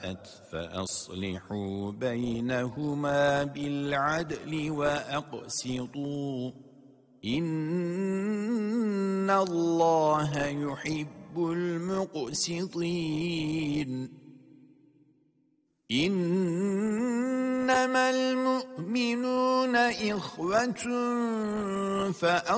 فَسَاءَتْ فَأَصْلِحُوا بَيْنَهُمَا بِالْعَدْلِ وَأَقْسِطُوا إِنَّ اللَّهَ يُحِبُّ الْمُقْسِطِينَ إِنَّمَا الْمُؤْمِنُونَ إِخْوَةٌ